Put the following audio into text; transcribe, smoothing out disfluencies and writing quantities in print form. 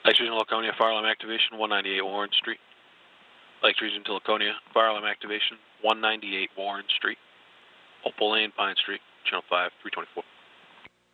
Lakes Region Laconia, fire alarm activation, 198 Warren Street. Lakes Region to Laconia, fire alarm activation, 198 Warren Street. Opal Lane, Pine Street, Channel 5, 324.